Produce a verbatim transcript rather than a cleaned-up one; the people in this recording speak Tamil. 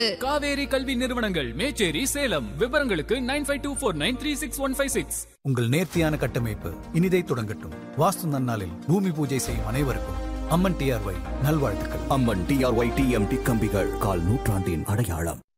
காவேரி கல்வி நிறுவனங்கள் மேச்சேரி சேலம். விவரங்களுக்கு nine five two four nine three six one five six. உங்கள் நேர்த்தியான கட்டமைப்பு இனிதை தொடங்கட்டும். வாஸ்து நன்னாளில் பூமி பூஜை செய்யும் அனைவருக்கும் அம்மன் டிஆர்ஒய் நல்வாழ்த்துக்கள். அம்மன் டிஆர்ஒய் டிஎம்டி கம்பிகள் கால் நூற்றாண்டின் அடையாளம்.